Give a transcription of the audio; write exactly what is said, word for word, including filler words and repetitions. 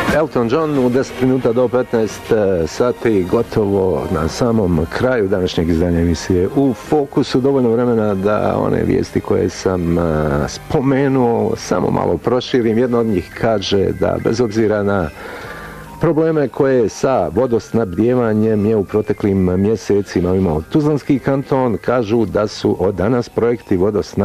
Elton John u deset minuta do petnaest sati, gotovo na samom kraju današnjeg izdanja emisije U fokusu. Dovoljno vremena da one vijesti koje sam spomenuo samo malo proširim. Jedna od njih kaže da bez obzira na probleme koje sa vodosnabdjevanjem je u proteklim mjesecima imao Tuzlanski kanton, kažu da su od danas projekti vodosnabdjevanja